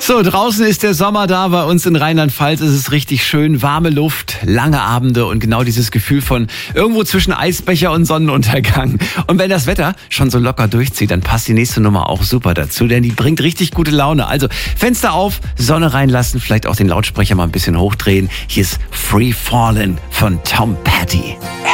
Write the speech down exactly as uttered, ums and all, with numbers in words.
So, draußen ist der Sommer da. Bei uns in Rheinland-Pfalz ist es richtig schön. Warme Luft, lange Abende und genau dieses Gefühl von irgendwo zwischen Eisbecher und Sonnenuntergang. Und wenn das Wetter schon so locker durchzieht, dann passt die nächste Nummer auch super dazu, denn die bringt richtig gute Laune. Also Fenster auf, Sonne reinlassen, vielleicht auch den Lautsprecher mal ein bisschen hochdrehen. Hier ist Free Fallin' von Tom Petty.